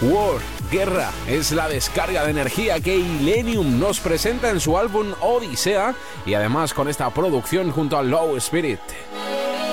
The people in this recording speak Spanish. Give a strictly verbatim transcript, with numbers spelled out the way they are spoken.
War, Guerra, es la descarga de energía que Illenium nos presenta en su álbum Odisea y además con esta producción junto a Low Spirit.